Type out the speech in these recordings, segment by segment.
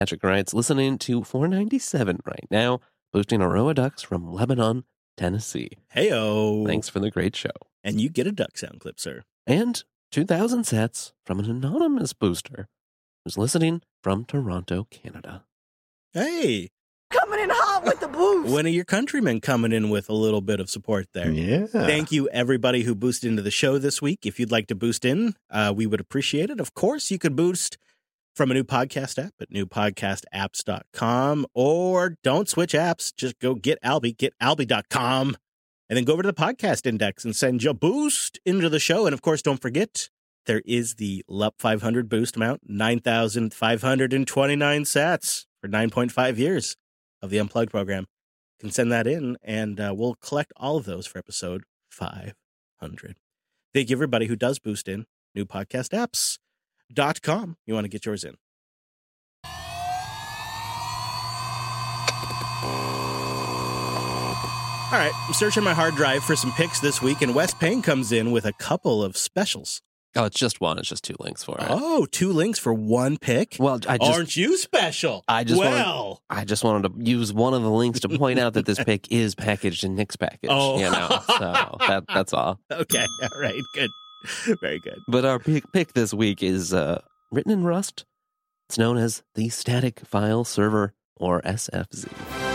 Patrick writes, listening to 497 right now, boosting Aroa ducks from Lebanon, Tennessee. Heyo. Thanks for the great show. And you get a duck sound clip, sir. And 2,000 sets from an anonymous booster who's listening from Toronto, Canada. Hey. Coming in hot with the boost. One of your countrymen coming in with a little bit of support there. Yeah. Thank you, everybody who boosted into the show this week. If you'd like to boost in, we would appreciate it. Of course, you could boost from a new podcast app at newpodcastapps.com, or don't switch apps. Just go get alby.com, and then go over to the podcast index and send your boost into the show. And of course, don't forget, there is the LUP 500 boost amount, 9,529 sats for 9.5 years of the Unplugged program. You can send that in, and we'll collect all of those for episode 500. Thank you, everybody who does boost in. Newpodcastapps.com. You want to get yours in. All right, I'm searching my hard drive for some picks this week, and Wes Payne comes in with a couple of specials. Oh, it's just one. It's just 2 links for it. Oh, 2 links for 1 pick? Well, aren't you special? I just wanted to use one of the links to point out that this pick is packaged in Nick's package. Oh. So that's all. Okay, all right, good. Very good. But our pick this week is written in Rust. It's known as the Static File Server, or SFZ.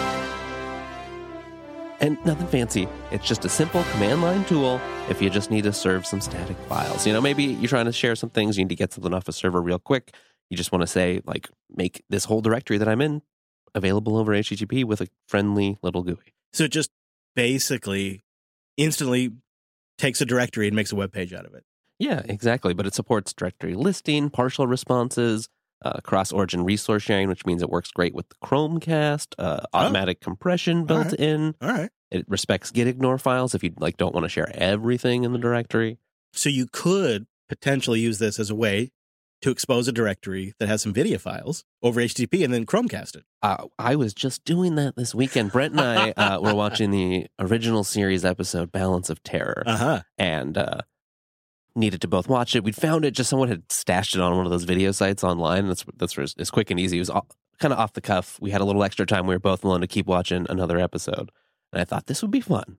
And nothing fancy. It's just a simple command line tool if you just need to serve some static files. Maybe you're trying to share some things, you need to get something off a server real quick. You just want to say, like, make this whole directory that I'm in available over HTTP with a friendly little GUI. So it just basically instantly takes a directory and makes a web page out of it. Yeah, exactly. But it supports directory listing, partial responses, cross-origin resource sharing, which means it works great with the Chromecast, automatic compression built in. All right. It respects gitignore files if you don't want to share everything in the directory. So you could potentially use this as a way to expose a directory that has some video files over HTTP and then Chromecast it. I was just doing that this weekend. Brent and I were watching the original series episode, Balance of Terror, and needed to both watch it. We'd found it, just someone had stashed it on one of those video sites online. It's quick and easy. It was kind of off the cuff. We had a little extra time. We were both willing to keep watching another episode. And I thought this would be fun.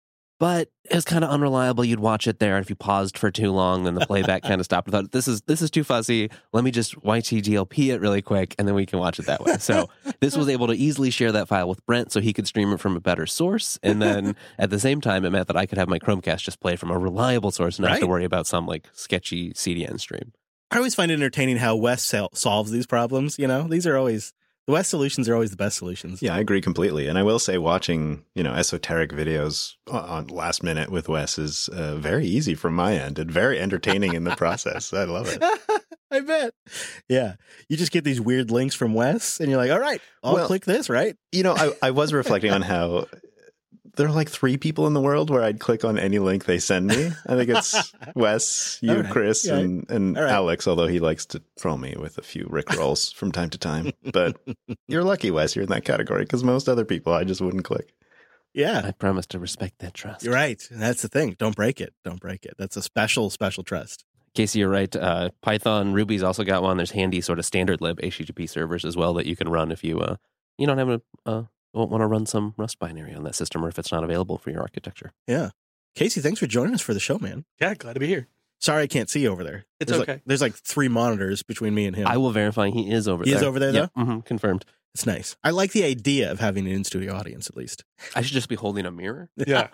But it was kind of unreliable. You'd watch it there, and if you paused for too long, then the playback kind of stopped. I thought, this is too fuzzy. Let me just YTDLP it really quick, and then we can watch it that way. So this was able to easily share that file with Brent so he could stream it from a better source. And then at the same time, it meant that I could have my Chromecast just play from a reliable source and not have to worry about some sketchy CDN stream. I always find it entertaining how Wes solves these problems. These are always... The Wes solutions are always the best solutions. Yeah, I agree completely. And I will say watching, esoteric videos on last minute with Wes is very easy from my end and very entertaining in the process. I love it. I bet. Yeah. You just get these weird links from Wes and you're like, all right, I'll click this, right? I was reflecting on how there are like 3 people in the world where I'd click on any link they send me. I think it's Wes, you, Chris, and Alex, although he likes to troll me with a few Rickrolls from time to time. But you're lucky, Wes, you're in that category, because most other people I just wouldn't click. Yeah. I promise to respect that trust. You're right. That's the thing. Don't break it. Don't break it. That's a special, special trust. Casey, you're right. Python, Ruby's also got one. There's handy sort of standard lib HTTP servers as well that you can run if you don't have want to run some Rust binary on that system, or if it's not available for your architecture. Yeah. Casey, thanks for joining us for the show, man. Yeah, glad to be here. Sorry I can't see you over there. It's okay. There's like 3 monitors between me and him. I will verify he is over there. He is over there, though? Mm-hmm, confirmed. It's nice. I like the idea of having an in-studio audience, at least. I should just be holding a mirror. Yeah.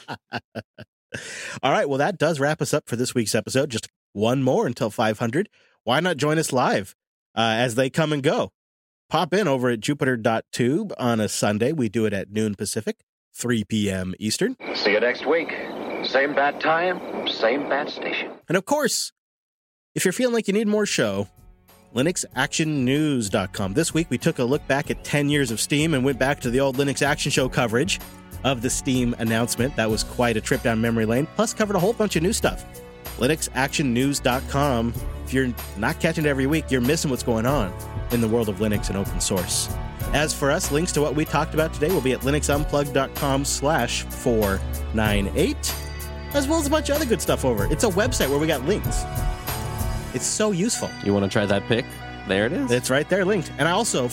All right. Well, that does wrap us up for this week's episode. Just one more until 500. Why not join us live as they come and go? Pop in over at Jupiter.tube on a Sunday. We do it at noon Pacific, 3 p.m. Eastern. See you next week. Same bad time, same bad station. And of course, if you're feeling like you need more show, LinuxActionNews.com. This week, we took a look back at 10 years of Steam and went back to the old Linux Action Show coverage of the Steam announcement. That was quite a trip down memory lane, plus covered a whole bunch of new stuff. LinuxActionNews.com. If you're not catching it every week, you're missing what's going on in the world of Linux and open source. As for us, links to what we talked about today will be at linuxunplugged.com/498, as well as a bunch of other good stuff over. It's a website where we got links. It's so useful. You want to try that pick? There it is. It's right there linked. And I also,